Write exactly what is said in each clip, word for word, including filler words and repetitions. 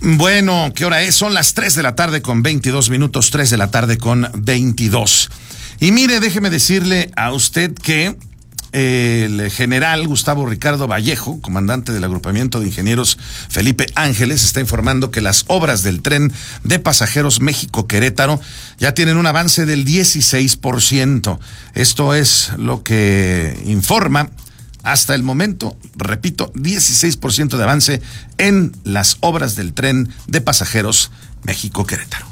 Bueno, ¿qué hora es? Son las tres de la tarde con veintidós minutos, tres de la tarde con veintidós. Y mire, déjeme decirle a usted que el general Gustavo Ricardo Vallejo, comandante del agrupamiento de ingenieros Felipe Ángeles, está informando que las obras del tren de pasajeros México-Querétaro ya tienen un avance del dieciséis por ciento. Esto es lo que informa hasta el momento, repito, dieciséis por ciento de avance en las obras del tren de pasajeros México-Querétaro.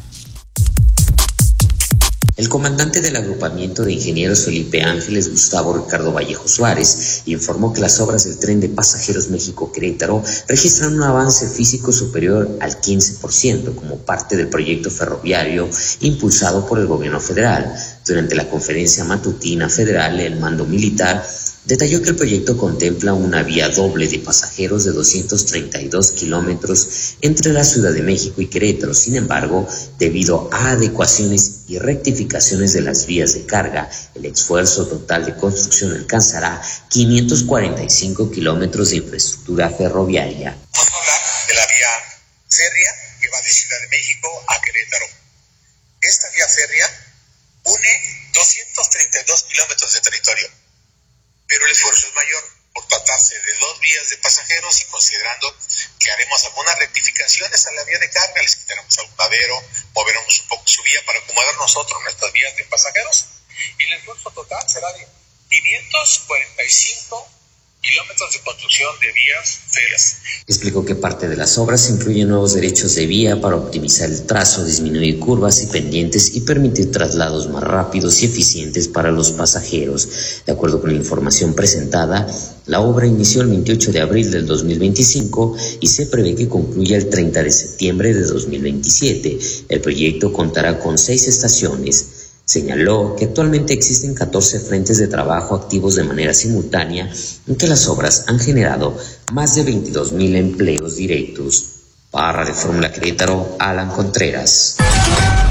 El comandante del agrupamiento de ingenieros Felipe Ángeles, Gustavo Ricardo Vallejo Suárez, informó que las obras del tren de pasajeros México-Querétaro registran un avance físico superior al quince por ciento como parte del proyecto ferroviario impulsado por el gobierno federal. Durante la conferencia matutina federal, el mando militar detalló que el proyecto contempla una vía doble de pasajeros de doscientos treinta y dos kilómetros entre la Ciudad de México y Querétaro. Sin embargo, debido a adecuaciones y rectificaciones de las vías de carga, el esfuerzo total de construcción alcanzará quinientos cuarenta y cinco kilómetros de infraestructura ferroviaria. Vamos a hablar de la vía férrea que va de Ciudad de México a Querétaro. Esta vía férrea une doscientos treinta y dos kilómetros de territorio, pero el esfuerzo es mayor por tratarse de dos vías de pasajeros y considerando que haremos algunas rectificaciones a la vía de carga, les quitaremos algún madero, moveremos un poco su vía para acomodar nosotros nuestras vías de pasajeros y el esfuerzo total será de quinientos cuarenta y cinco kilómetros de construcción de vías férreas. Explicó que parte de las obras incluyen nuevos derechos de vía para optimizar el trazo, disminuir curvas y pendientes y permitir traslados más rápidos y eficientes para los pasajeros. De acuerdo con la información presentada, la obra inició el veintiocho de abril del dos mil veinticinco y se prevé que concluya el treinta de septiembre de dos mil veintisiete. El proyecto contará con seis estaciones. Señaló que actualmente existen catorce frentes de trabajo activos de manera simultánea en que las obras han generado más de veintidós mil empleos directos. Para Radio Fórmula Querétaro, Alan Contreras.